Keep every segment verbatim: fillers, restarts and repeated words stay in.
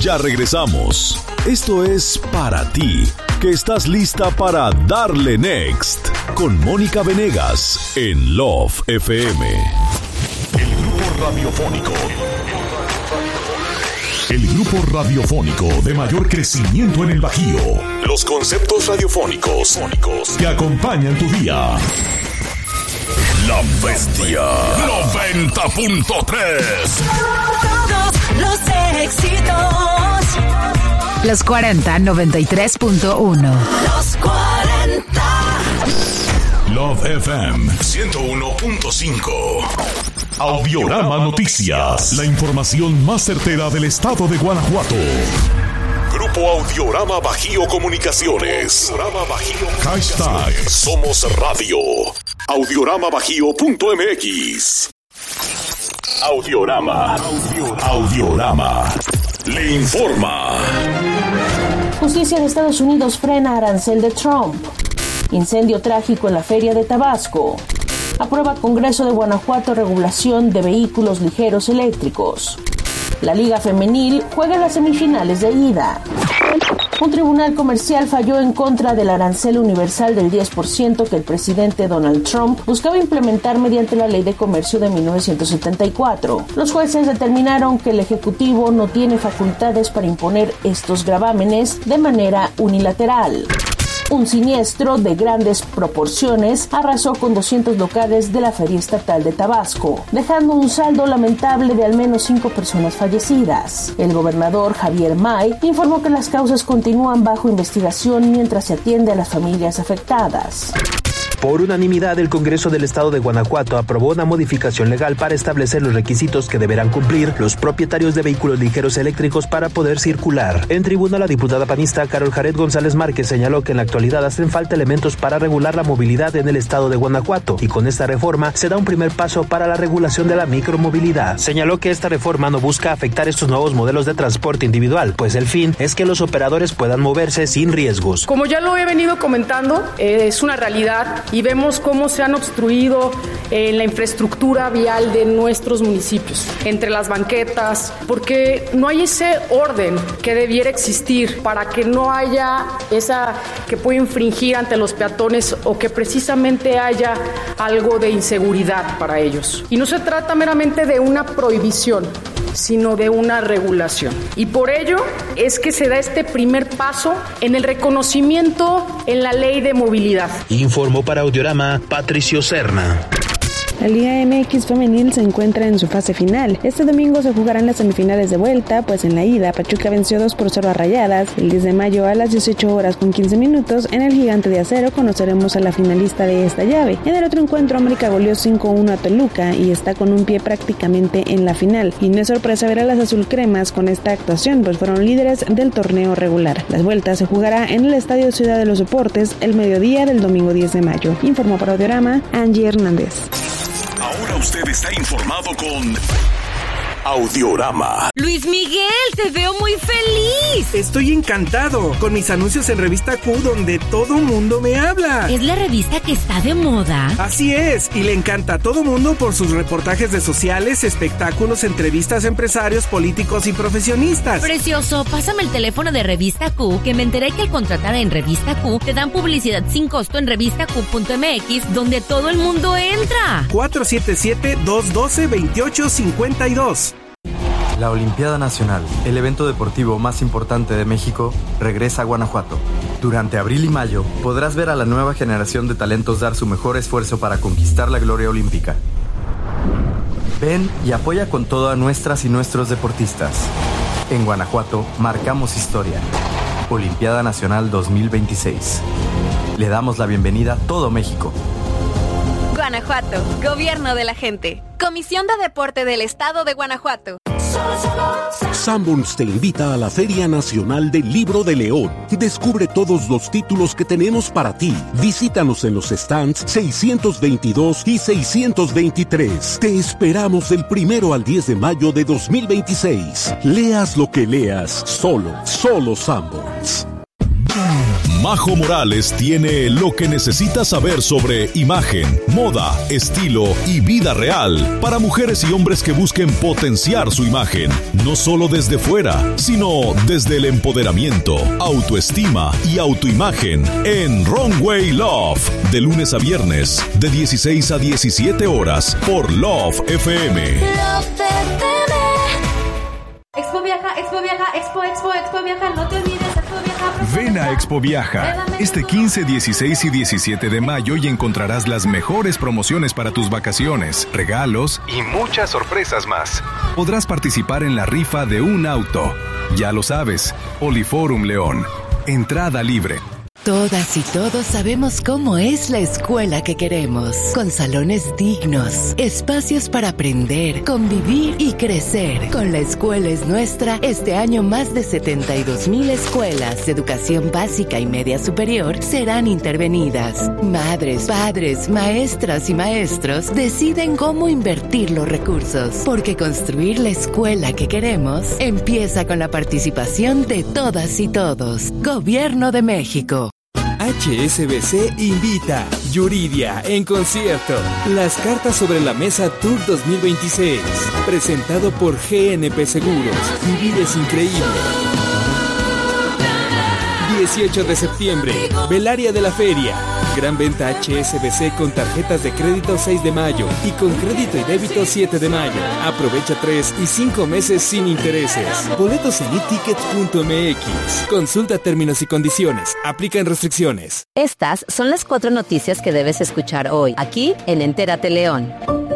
Ya regresamos. Esto es para ti, que estás lista para darle next con Mónica Venegas en Love F M. El grupo radiofónico. El grupo radiofónico de mayor crecimiento en el Bajío. Los conceptos radiofónicos que acompañan tu día. La Bestia noventa punto tres. Todos los éxitos. Los cuarenta, noventa y tres punto uno. Los cuarenta. Love F M ciento uno punto cinco. Audiorama Noticias. La información más certera del estado de Guanajuato. Grupo Audiorama Bajío Comunicaciones. Audiorama Bajío. Hashtag Somos Radio. audiorama bajío punto m x. Audiorama. Audiorama. Le informa. Justicia de Estados Unidos frena arancel de Trump. Incendio trágico en la feria de Tabasco. Aprueba Congreso de Guanajuato regulación de vehículos ligeros eléctricos. La Liga Femenil juega las semifinales de ida. Un tribunal comercial falló en contra del arancel universal del diez por ciento que el presidente Donald Trump buscaba implementar mediante la Ley de Comercio de mil novecientos setenta y cuatro. Los jueces determinaron que el Ejecutivo no tiene facultades para imponer estos gravámenes de manera unilateral. Un siniestro de grandes proporciones arrasó con doscientos locales de la Feria Estatal de Tabasco, dejando un saldo lamentable de al menos cinco personas fallecidas. El gobernador Javier May informó que las causas continúan bajo investigación mientras se atiende a las familias afectadas. Por unanimidad, el Congreso del Estado de Guanajuato aprobó una modificación legal para establecer los requisitos que deberán cumplir los propietarios de vehículos ligeros eléctricos para poder circular. En tribuna, la diputada panista Carol Jared González Márquez señaló que en la actualidad hacen falta elementos para regular la movilidad en el Estado de Guanajuato y con esta reforma se da un primer paso para la regulación de la micromovilidad. Señaló que esta reforma no busca afectar estos nuevos modelos de transporte individual, pues el fin es que los operadores puedan moverse sin riesgos. Como ya lo he venido comentando, eh, es una realidad y vemos cómo se han obstruido eh, la infraestructura vial de nuestros municipios, entre las banquetas, porque no hay ese orden que debiera existir para que no haya esa que pueda infringir ante los peatones o que precisamente haya algo de inseguridad para ellos. Y no se trata meramente de una prohibición, sino de una regulación. Y por ello es que se da este primer paso en el reconocimiento en la ley de movilidad. Informó para Audiorama Patricio Serna. La Liga M X Femenil se encuentra en su fase final. Este domingo se jugarán las semifinales de vuelta, pues en la ida Pachuca venció dos por cero a Rayadas. El diez de mayo a las dieciocho horas con quince minutos en el Gigante de Acero conoceremos a la finalista de esta llave. En el otro encuentro América goleó cinco a uno a Toluca y está con un pie prácticamente en la final. Y no es sorpresa ver a las azulcremas con esta actuación, pues fueron líderes del torneo regular. Las vueltas se jugará en el Estadio Ciudad de los Deportes el mediodía del domingo diez de mayo. Informó para Audiorama Angie Hernández. Ahora usted está informado con Audiorama. Luis Miguel, te veo muy feliz. Estoy encantado con mis anuncios en Revista Q, donde todo mundo me habla. ¿Es la revista que está de moda? Así es, y le encanta a todo mundo por sus reportajes de sociales, espectáculos, entrevistas a empresarios, políticos y profesionistas. Precioso, pásame el teléfono de Revista Q, que me enteré que al contratar en Revista Q te dan publicidad sin costo en revista q punto m x, donde todo el mundo entra. cuatro siete siete, dos uno dos, dos ocho cinco dos. La Olimpiada Nacional, el evento deportivo más importante de México, regresa a Guanajuato. Durante abril y mayo podrás ver a la nueva generación de talentos dar su mejor esfuerzo para conquistar la gloria olímpica. Ven y apoya con todo a nuestras y nuestros deportistas. En Guanajuato marcamos historia. Olimpiada Nacional dos mil veintiséis. Le damos la bienvenida a todo México. Guanajuato, Gobierno de la Gente. Comisión de Deporte del Estado de Guanajuato. Sanborns te invita a la Feria Nacional del Libro de León. Descubre todos los títulos que tenemos para ti. Visítanos en los stands seiscientos veintidós y seiscientos veintitrés. Te esperamos del primero al diez de mayo de dos mil veintiséis. Leas lo que leas, solo, solo Sanborns. Majo Morales tiene lo que necesitas saber sobre imagen, moda, estilo y vida real para mujeres y hombres que busquen potenciar su imagen, no solo desde fuera, sino desde el empoderamiento, autoestima y autoimagen en Runway Love, de lunes a viernes, de dieciséis a diecisiete horas por Love F M. Love F M. Expo Viaja, Expo Viaja, Expo, Expo, Expo Viaja, no te olvides, Expo Viaja. Ven a Expo Viaja este quince, dieciséis y diecisiete de mayo y encontrarás las mejores promociones para tus vacaciones, regalos y muchas sorpresas más. Podrás participar en la rifa de un auto. Ya lo sabes, Oliforum León. Entrada libre. Todas y todos sabemos cómo es la escuela que queremos, con salones dignos, espacios para aprender, convivir y crecer. Con La Escuela es Nuestra, este año más de setenta y dos mil escuelas de educación básica y media superior serán intervenidas. Madres, padres, maestras y maestros deciden cómo invertir los recursos, porque construir la escuela que queremos empieza con la participación de todas y todos. Gobierno de México. H S B C invita Yuridia en concierto. Las cartas sobre la mesa Tour dos mil veintiséis. Presentado por G N P Seguros. Vivir es increíble. dieciocho de septiembre, Belaria de la Feria. Gran venta H S B C con tarjetas de crédito seis de mayo y con crédito y débito siete de mayo. Aprovecha tres y cinco meses sin intereses. Boletos en e tickets punto m x. Consulta términos y condiciones. Aplican restricciones. Estas son las cuatro noticias que debes escuchar hoy, aquí en Entérate León.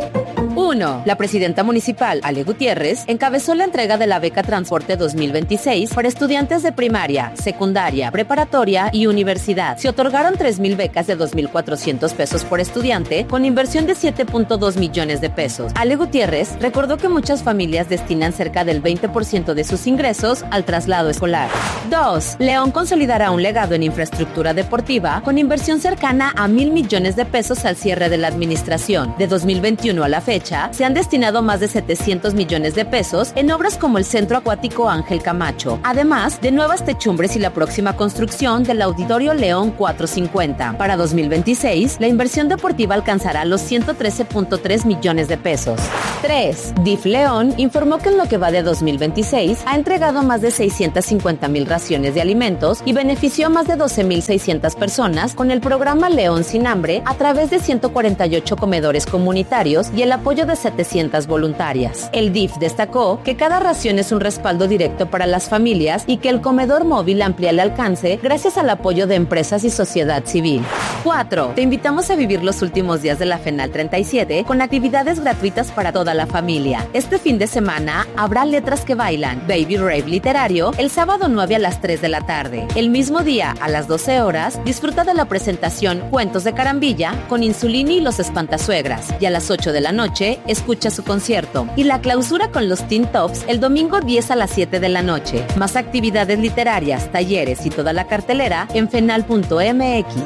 uno. La presidenta municipal, Ale Gutiérrez, encabezó la entrega de la beca Transporte dos mil veintiséis para estudiantes de primaria, secundaria, preparatoria y universidad. Se otorgaron tres mil becas de dos mil cuatrocientos pesos por estudiante, con inversión de siete punto dos millones de pesos. Ale Gutiérrez recordó que muchas familias destinan cerca del veinte por ciento de sus ingresos al traslado escolar. dos. León consolidará un legado en infraestructura deportiva con inversión cercana a mil millones de pesos al cierre de la administración. De dos mil veintiuno a la fecha, se han destinado más de setecientos millones de pesos en obras como el Centro Acuático Ángel Camacho, además de nuevas techumbres y la próxima construcción del Auditorio León cuatrocientos cincuenta. Para dos mil veintiséis, la inversión deportiva alcanzará los ciento trece punto tres millones de pesos. tres. D I F León informó que en lo que va de dos mil veintiséis ha entregado más de seiscientas cincuenta mil raciones de alimentos y benefició a más de doce mil seiscientas personas con el programa León Sin Hambre a través de ciento cuarenta y ocho comedores comunitarios y el apoyo de setecientas voluntarias. El D I F destacó que cada ración es un respaldo directo para las familias y que el comedor móvil amplía el alcance gracias al apoyo de empresas y sociedad civil. cuatro. Te invitamos a vivir los últimos días de la FENAL treinta y siete con actividades gratuitas para toda la familia. Este fin de semana habrá Letras que Bailan, Baby Rave Literario, el sábado nueve a las tres de la tarde. El mismo día, a las doce horas, disfruta de la presentación Cuentos de Carambilla con Insulini y los Espantasuegras. Y a las ocho de la noche, escucha su concierto. Y la clausura con los Teen Tops el domingo diez a las siete de la noche. Más actividades literarias, talleres y toda la cartelera en fenal punto m x.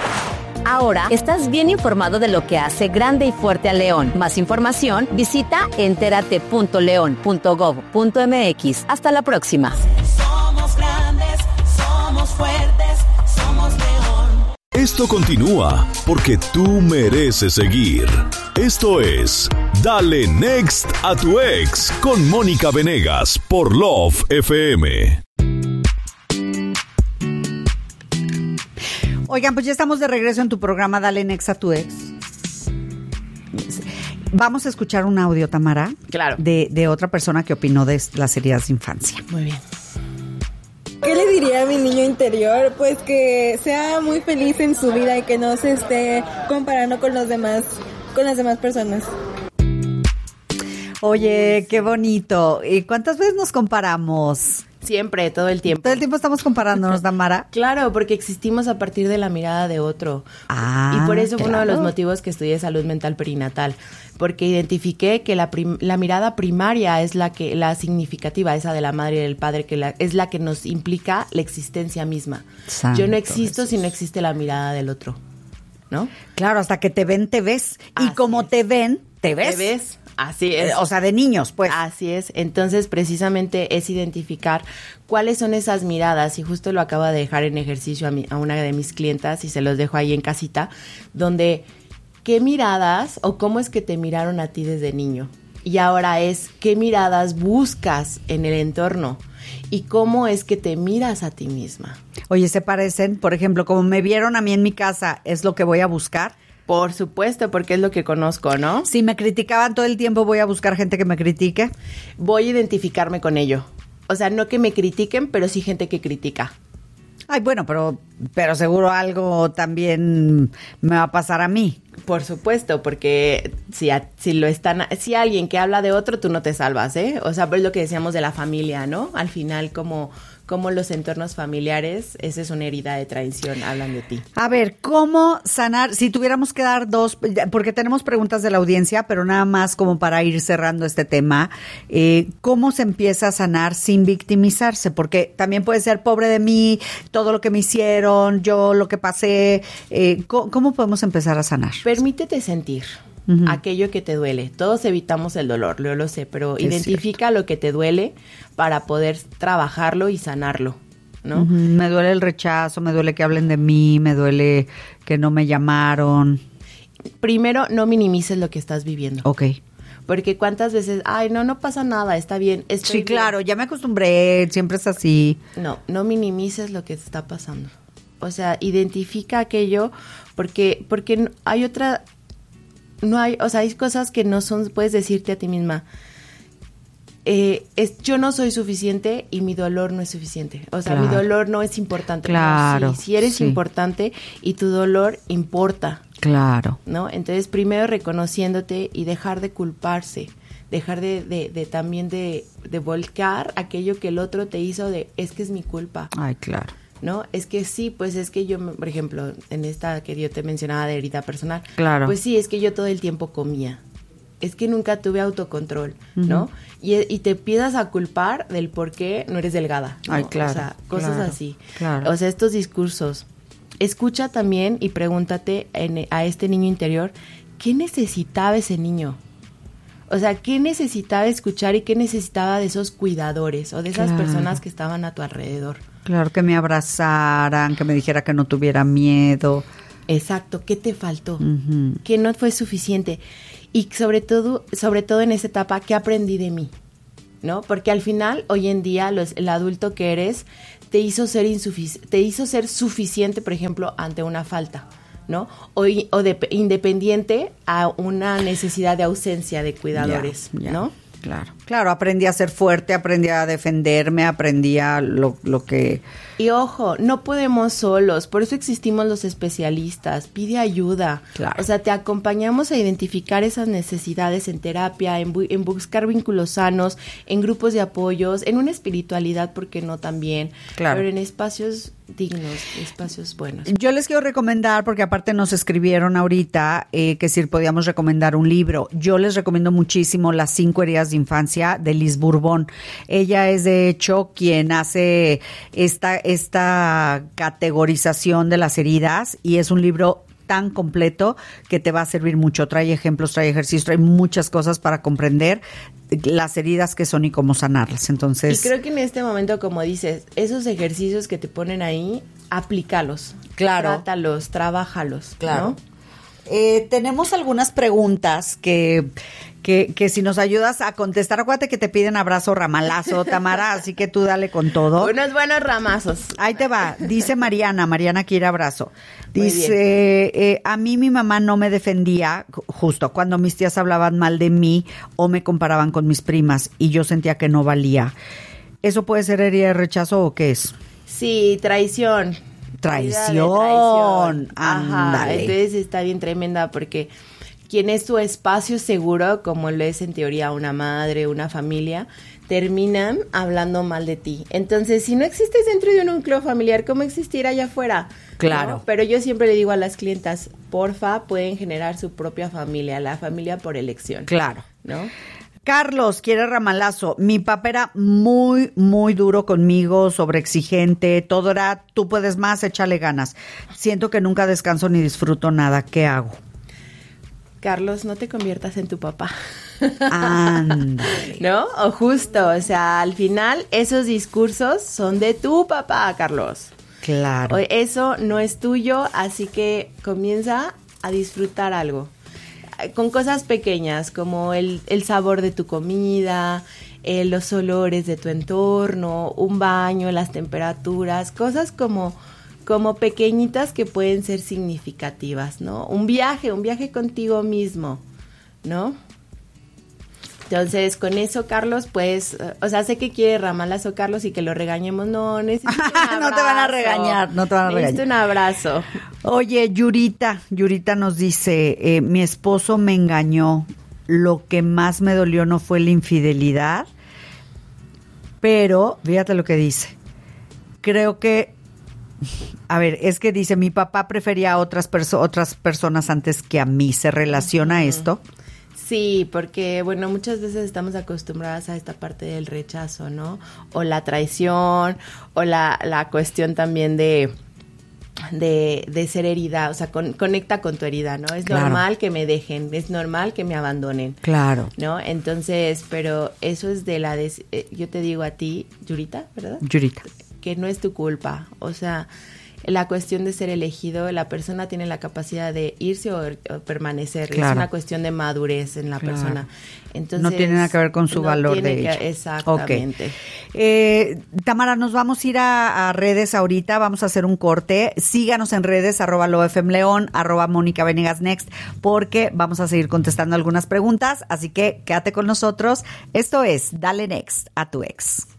Ahora estás bien informado de lo que hace grande y fuerte a León. Más información, visita entérate punto león punto gov punto m x. Hasta la próxima. Somos grandes, somos fuertes, somos León. Esto continúa porque tú mereces seguir. Esto es Dale Next a tu ex con Mónica Venegas por Love F M. Oigan, pues ya estamos de regreso en tu programa Dale Next a tu ex. Vamos a escuchar un audio, Tamara. Claro. De, de otra persona que opinó de las heridas de infancia. Muy bien. ¿Qué le diría a mi niño interior? Pues que sea muy feliz en su vida y que no se esté comparando con los demás, con las demás personas. Oye, qué bonito. ¿Y cuántas veces nos comparamos? Siempre, todo el tiempo. Todo el tiempo estamos comparándonos, Tamara. Claro, porque existimos a partir de la mirada de otro. Ah, y por eso claro. fue uno de los motivos que estudié salud mental perinatal, porque identifiqué que la, prim- la mirada primaria es la que la significativa, esa de la madre y del padre, que la, es la que nos implica la existencia misma. Santo Yo no existo Jesús. si no existe la mirada del otro, ¿no? Claro, hasta que te ven, te ves. Así y como es. te ven, ¿Te ves? ¿Te ves? Así es. O sea, de niños, pues. Así es. Entonces, precisamente es identificar cuáles son esas miradas, y justo lo acabo de dejar en ejercicio a, mi, a una de mis clientas y se los dejo ahí en casita, donde qué miradas o cómo es que te miraron a ti desde niño. Y ahora es qué miradas buscas en el entorno y cómo es que te miras a ti misma. Oye, ¿se parecen? Por ejemplo, como me vieron a mí en mi casa, ¿es lo que voy a buscar? Por supuesto, porque es lo que conozco, ¿no? Si me criticaban todo el tiempo, ¿voy a buscar gente que me critique? Voy a identificarme con ello. O sea, no que me critiquen, pero sí gente que critica. Ay, bueno, pero, pero seguro algo también me va a pasar a mí. Por supuesto, porque si, a, si lo están, si alguien que habla de otro, tú no te salvas, ¿eh? O sea, es lo que decíamos de la familia, ¿no? Al final, como, como los entornos familiares, esa es una herida de traición, hablan de ti. A ver, ¿cómo sanar? Si tuviéramos que dar dos, porque tenemos preguntas de la audiencia, pero nada más como para ir cerrando este tema, eh, ¿cómo se empieza a sanar sin victimizarse? Porque también puede ser pobre de mí, todo lo que me hicieron, yo lo que pasé, eh, ¿cómo, ¿cómo podemos empezar a sanar? Permítete sentir uh-huh. aquello que te duele. Todos evitamos el dolor, yo lo sé, pero es identifica cierto. Lo que te duele para poder trabajarlo y sanarlo, ¿no? Uh-huh. Me duele el rechazo, me duele que hablen de mí, me duele que no me llamaron. Primero, no minimices lo que estás viviendo. Ok. Porque cuántas veces, ay, no, no pasa nada, está bien. Estoy sí, bien. Claro, ya me acostumbré, siempre es así. No, no minimices lo que te está pasando. O sea, identifica aquello porque porque hay otra, no hay, o sea, hay cosas que no son, puedes decirte a ti misma, eh, es, yo no soy suficiente y mi dolor no es suficiente. O sea, claro. mi dolor no es importante. Claro. No, sí, si eres sí. importante y tu dolor importa. Claro. ¿No? Entonces, primero reconociéndote y dejar de culparse. Dejar de, de, de también de, de volcar aquello que el otro te hizo de, es que es mi culpa. Ay, claro. ¿No? Es que sí, pues es que yo, por ejemplo, en esta que yo te mencionaba de herida personal, claro. pues sí, es que yo todo el tiempo comía. Es que nunca tuve autocontrol, ¿no? Uh-huh. Y, y te empiezas a culpar del por qué no eres delgada, ¿no? Ay, claro. O sea, cosas claro, así. Claro. O sea, estos discursos. Escucha también y pregúntate en, a este niño interior, ¿qué necesitaba ese niño? O sea, ¿qué necesitaba escuchar y qué necesitaba de esos cuidadores o de esas claro. personas que estaban a tu alrededor? Claro, que me abrazaran, que me dijera que no tuviera miedo. Exacto, ¿qué te faltó? Uh-huh. ¿Qué no fue suficiente? Y sobre todo, sobre todo en esa etapa, ¿qué aprendí de mí? ¿No? Porque al final, hoy en día, los, el adulto que eres te hizo ser insufic- te hizo ser suficiente, por ejemplo, ante una falta, ¿no? O, o de, independiente a una necesidad de ausencia de cuidadores, ya, ya. ¿no? Claro, claro, aprendí a ser fuerte, aprendí a defenderme, aprendí a lo, lo que... Y ojo, no podemos solos, por eso existimos los especialistas, pide ayuda. Claro. O sea, te acompañamos a identificar esas necesidades en terapia, en, bu- en buscar vínculos sanos, en grupos de apoyos, en una espiritualidad, ¿por qué no también? Claro. Pero en espacios dignos, espacios buenos. Yo les quiero recomendar, porque aparte nos escribieron ahorita eh, que si podíamos recomendar un libro. Yo les recomiendo muchísimo Las cinco heridas de infancia de Liz Bourbon. Ella es de hecho quien hace esta, esta categorización de las heridas y es un libro tan completo que te va a servir mucho. Trae ejemplos, trae ejercicios, trae muchas cosas para comprender las heridas que son y cómo sanarlas. Entonces, y creo que en este momento, como dices, esos ejercicios que te ponen ahí, aplícalos. Claro. Trátalos, trabájalos. Claro. ¿No? Eh, tenemos algunas preguntas que, que, que si nos ayudas a contestar, acuérdate que te piden abrazo ramalazo, Tamara, así que tú dale con todo. Unos buenos ramazos. Ahí te va, dice Mariana, Mariana quiere abrazo. Dice, eh, a mí mi mamá no me defendía justo cuando mis tías hablaban mal de mí o me comparaban con mis primas y yo sentía que no valía. ¿Eso puede ser herida de rechazo o qué es? Sí, traición. Traición, Ajá, entonces está bien tremenda porque quien es tu espacio seguro, como lo es en teoría una madre, una familia, terminan hablando mal de ti. Entonces, si no existes dentro de un núcleo familiar, ¿cómo existir allá afuera? Claro. ¿No? Pero yo siempre le digo a las clientas, porfa, pueden generar su propia familia, la familia por elección. Claro. ¿No? Carlos quiere ramalazo. Mi papá era muy, muy duro conmigo, sobreexigente. Todo era, tú puedes más, échale ganas. Siento que nunca descanso ni disfruto nada. ¿Qué hago? Carlos, no te conviertas en tu papá. Ándale. ¿No? O justo, o sea, al final esos discursos son de tu papá, Carlos. Claro. O eso no es tuyo, así que comienza a disfrutar algo. Con cosas pequeñas, como el, el sabor de tu comida, eh, los olores de tu entorno, un baño, las temperaturas, cosas como, como pequeñitas que pueden ser significativas, ¿no? Un viaje, un viaje contigo mismo, ¿no? Entonces, con eso, Carlos, pues, o sea, sé que quiere ramalazo, Carlos, y que lo regañemos. No, necesito un abrazo. No te van a regañar, no te van a regañar. Necesito un abrazo. Oye, Yurita, Yurita nos dice, eh, mi esposo me engañó. Lo que más me dolió no fue la infidelidad, pero, fíjate lo que dice. Creo que, a ver, es que dice, mi papá prefería a otras, perso- otras personas antes que a mí. ¿Se relaciona uh-huh. esto? Sí, porque, bueno, muchas veces estamos acostumbradas a esta parte del rechazo, ¿no? O la traición, o la, la cuestión también de, de, de ser herida, o sea, con, conecta con tu herida, ¿no? Es claro. normal que me dejen, es normal que me abandonen. Claro. ¿No? Entonces, pero eso es de la, des- eh, yo te digo a ti, Yurita, ¿verdad? Yurita. Que no es tu culpa, o sea... La cuestión de ser elegido, la persona tiene la capacidad de irse o, o permanecer. Claro. Es una cuestión de madurez en la claro. persona. Entonces, no tiene nada que ver con su no valor de ella. Que, exactamente. Okay. Eh, Tamara, nos vamos a ir a, a redes ahorita, vamos a hacer un corte. Síganos en redes, arroba lofmleón, arroba Mónica Venegas Next, porque vamos a seguir contestando algunas preguntas, así que quédate con nosotros. Esto es Dale Next a tu ex.